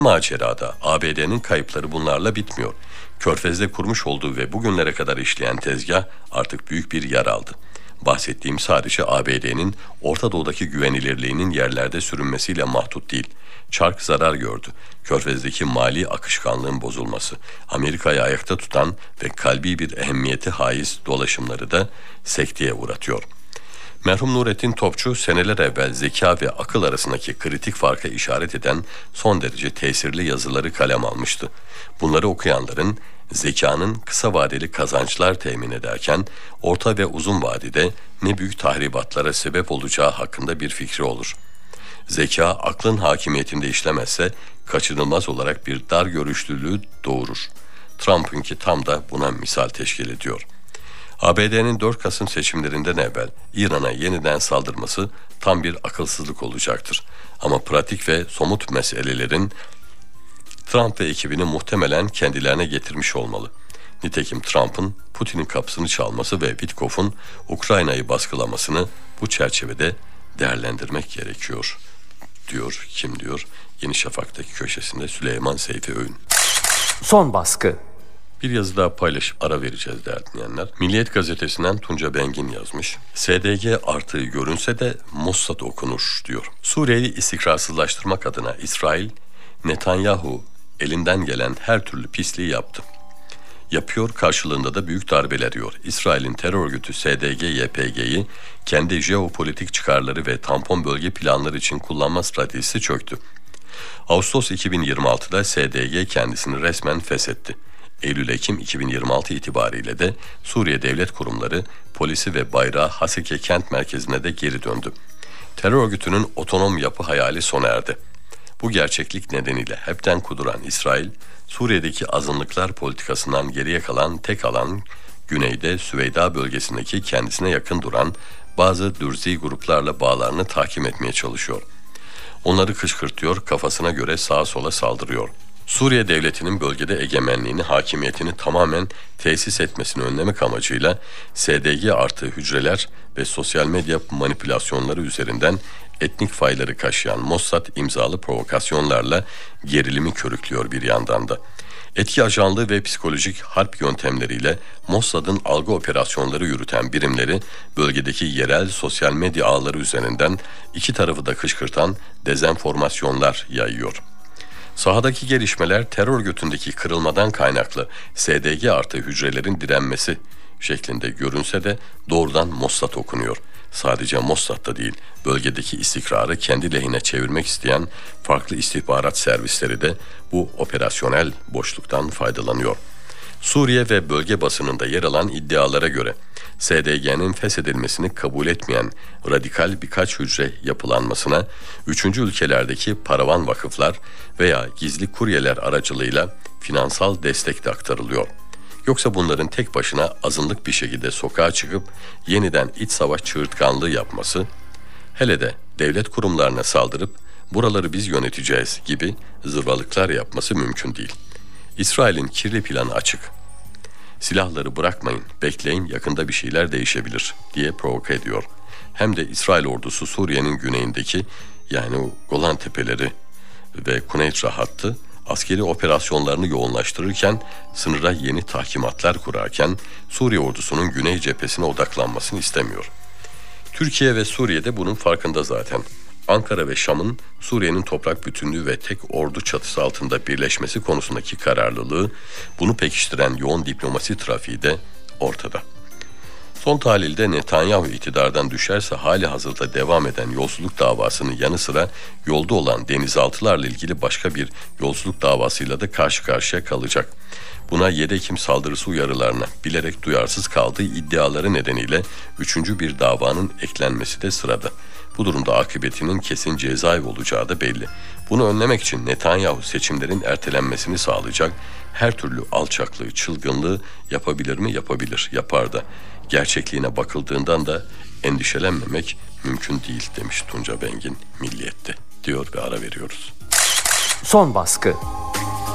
Macerada ABD'nin kayıpları bunlarla bitmiyor. Körfez'de kurmuş olduğu ve bugünlere kadar işleyen tezgah artık büyük bir yer aldı. Bahsettiğim sadece ABD'nin Orta Doğu'daki güvenilirliğinin yerlerde sürünmesiyle mahdut değil. Çark zarar gördü. Körfez'deki mali akışkanlığın bozulması, Amerika'yı ayakta tutan ve kalbi bir ehemmiyeti haiz dolaşımları da sekteye uğratıyor. Merhum Nurettin Topçu seneler evvel zeka ve akıl arasındaki kritik farka işaret eden son derece tesirli yazıları kalem almıştı. Bunları okuyanların zekanın kısa vadeli kazançlar temin ederken orta ve uzun vadede ne büyük tahribatlara sebep olacağı hakkında bir fikri olur. Zeka aklın hakimiyetinde işlemezse kaçınılmaz olarak bir dar görüşlülüğü doğurur. Trump'ınki tam da buna misal teşkil ediyor. ABD'nin 4 Kasım seçimlerinden evvel İran'a yeniden saldırması tam bir akılsızlık olacaktır. Ama pratik ve somut meselelerin Trump ve ekibini muhtemelen kendilerine getirmiş olmalı. Nitekim Trump'ın Putin'in kapısını çalması ve Witkoff'un Ukrayna'yı baskılamasını bu çerçevede değerlendirmek gerekiyor. Diyor, kim diyor? Yeni Şafak'taki köşesinde Süleyman Seyfi Öğün. Son baskı. Bir yazı daha paylaşıp ara vereceğiz değerli dinleyenler. Milliyet gazetesinden Tunca Bengin yazmış. SDG artığı görünse de Mossad okunur diyor. Suriye'yi istikrarsızlaştırmak adına İsrail, Netanyahu elinden gelen her türlü pisliği yaptı. Yapıyor, karşılığında da büyük darbeler yiyor. İsrail'in terör örgütü SDG-YPG'yi kendi jeopolitik çıkarları ve tampon bölge planları için kullanma stratejisi çöktü. Ağustos 2026'da SDG kendisini resmen feshetti. Eylül-Ekim 2026 itibariyle de Suriye devlet kurumları, polisi ve bayrağı Haseke kent merkezine de geri döndü. Terör örgütünün otonom yapı hayali sona erdi. Bu gerçeklik nedeniyle hepten kuduran İsrail, Suriye'deki azınlıklar politikasından geriye kalan tek alan, güneyde Süveyda bölgesindeki kendisine yakın duran bazı Dürzi gruplarla bağlarını tahkim etmeye çalışıyor. Onları kışkırtıyor, kafasına göre sağa sola saldırıyor. Suriye devletinin bölgede egemenliğini, hakimiyetini tamamen tesis etmesini önlemek amacıyla SDG artı hücreler ve sosyal medya manipülasyonları üzerinden etnik fayları kaşıyan Mossad imzalı provokasyonlarla gerilimi körüklüyor bir yandan da. Etki ajanlığı ve psikolojik harp yöntemleriyle Mossad'ın algı operasyonları yürüten birimleri bölgedeki yerel sosyal medya ağları üzerinden iki tarafı da kışkırtan dezenformasyonlar yayıyor. Sahadaki gelişmeler terör örgütündeki kırılmadan kaynaklı SDG artı hücrelerin direnmesi şeklinde görünse de doğrudan Mossad okunuyor. Sadece Mossad'da değil, bölgedeki istikrarı kendi lehine çevirmek isteyen farklı istihbarat servisleri de bu operasyonel boşluktan faydalanıyor. Suriye ve bölge basınında yer alan iddialara göre SDG'nin feshedilmesini kabul etmeyen radikal birkaç hücre yapılanmasına 3. ülkelerdeki paravan vakıflar veya gizli kuryeler aracılığıyla finansal destek de aktarılıyor. Yoksa bunların tek başına azınlık bir şekilde sokağa çıkıp yeniden iç savaş çığırtkanlığı yapması, hele de devlet kurumlarına saldırıp buraları biz yöneteceğiz gibi zırvalıklar yapması mümkün değil. İsrail'in kirli planı açık. Silahları bırakmayın, bekleyin, yakında bir şeyler değişebilir diye provoke ediyor. Hem de İsrail ordusu Suriye'nin güneyindeki yani o Golan Tepeleri ve Kuneitra hattı askeri operasyonlarını yoğunlaştırırken, sınıra yeni tahkimatlar kurarken Suriye ordusunun güney cephesine odaklanmasını istemiyor. Türkiye ve Suriye de bunun farkında zaten. Ankara ve Şam'ın Suriye'nin toprak bütünlüğü ve tek ordu çatısı altında birleşmesi konusundaki kararlılığı, bunu pekiştiren yoğun diplomasi trafiği de ortada. Son tahlilde Netanyahu iktidardan düşerse hali hazırda devam eden yolsuzluk davasının yanı sıra yolda olan denizaltılarla ilgili başka bir yolsuzluk davasıyla da karşı karşıya kalacak. Buna 7 Ekim saldırısı uyarılarına bilerek duyarsız kaldığı iddiaları nedeniyle 3. bir davanın eklenmesi de sırada. Bu durumda akıbetinin kesin cezaevi olacağı da belli. Bunu önlemek için Netanyahu seçimlerin ertelenmesini sağlayacak her türlü alçaklığı, çılgınlığı yapabilir mi? Yapabilir, yapar da. Gerçekliğine bakıldığından da endişelenmemek mümkün değil demiş Tunca Bengin Milliyet'te diyor ve ara veriyoruz. Son baskı.